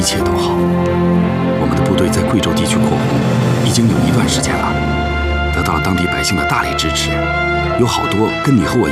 一切都好。我们的部队在贵州地区扩红，已经有一段时间了，得到了当地百姓的大力支持，有好多跟你和我